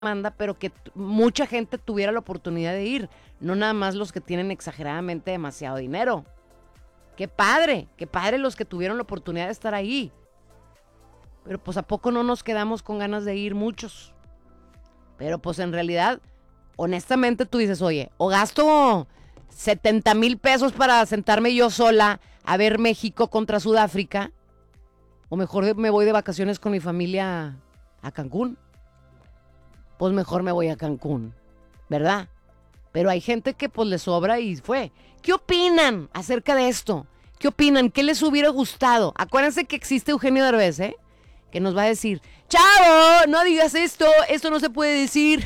manda, pero que mucha gente tuviera la oportunidad de ir, no nada más los que tienen exageradamente demasiado dinero. Qué padre los que tuvieron la oportunidad de estar ahí. Pero pues ¿a poco no nos quedamos con ganas de ir muchos? Pero pues en realidad, honestamente tú dices, oye, o gasto 70,000 pesos para sentarme yo sola a ver México contra Sudáfrica, o mejor me voy de vacaciones con mi familia a Cancún. Pues mejor me voy a Cancún, ¿verdad? Pero hay gente que pues le sobra y fue. ¿Qué opinan acerca de esto? ¿Qué opinan? ¿Qué les hubiera gustado? Acuérdense que existe Eugenio Derbez, que nos va a decir, ¡chavo! No digas esto no se puede decir.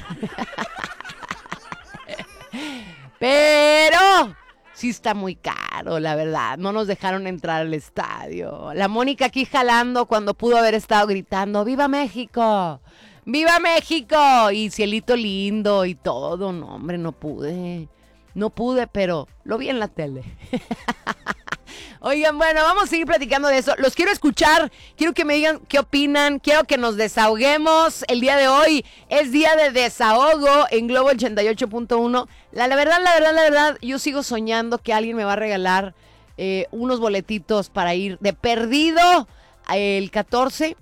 Pero sí está muy caro, la verdad. No nos dejaron entrar al estadio. La Mónica aquí jalando cuando pudo haber estado gritando, ¡Viva México! ¡Viva México! Y cielito lindo y todo. No, hombre, no pude, pero lo vi en la tele. Oigan, bueno, vamos a seguir platicando de eso. Los quiero escuchar, quiero que me digan qué opinan, quiero que nos desahoguemos. El día de hoy es día de desahogo en Globo 88.1. La verdad, yo sigo soñando que alguien me va a regalar unos boletitos para ir de perdido el 14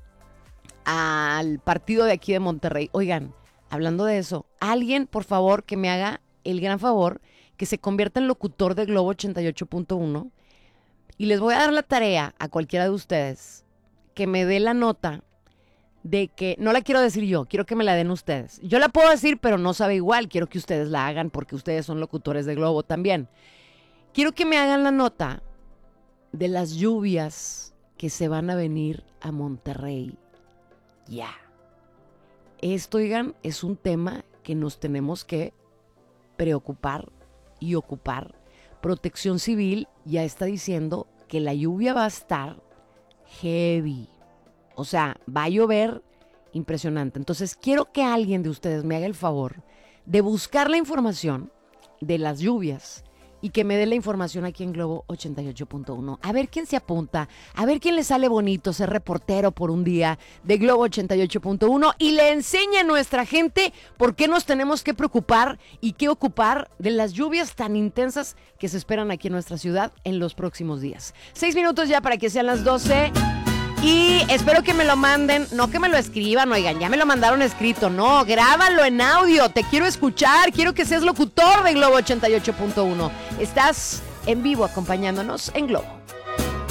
al partido de aquí de Monterrey. Oigan, hablando de eso, alguien, por favor, que me haga el gran favor, que se convierta en locutor de Globo 88.1. Y les voy a dar la tarea a cualquiera de ustedes que me dé la nota de que, no la quiero decir yo, quiero que me la den ustedes. Yo la puedo decir, pero no sabe igual, quiero que ustedes la hagan porque ustedes son locutores de Globo también. Quiero que me hagan la nota de las lluvias que se van a venir a Monterrey. Ya. Esto, oigan, es un tema que nos tenemos que preocupar y ocupar. Protección Civil ya está diciendo que la lluvia va a estar heavy. O sea, va a llover impresionante. Entonces, quiero que alguien de ustedes me haga el favor de buscar la información de las lluvias y que me dé la información aquí en Globo 88.1. A ver quién se apunta, a ver quién le sale bonito ser reportero por un día de Globo 88.1 y le enseña a nuestra gente por qué nos tenemos que preocupar y qué ocupar de las lluvias tan intensas que se esperan aquí en nuestra ciudad en los próximos días. 6 minutos ya para que sean las 12. Y espero que me lo manden, no que me lo escriban, oigan, ya me lo mandaron escrito, no, grábalo en audio, te quiero escuchar, quiero que seas locutor de Globo 88.1. Estás en vivo acompañándonos en Globo.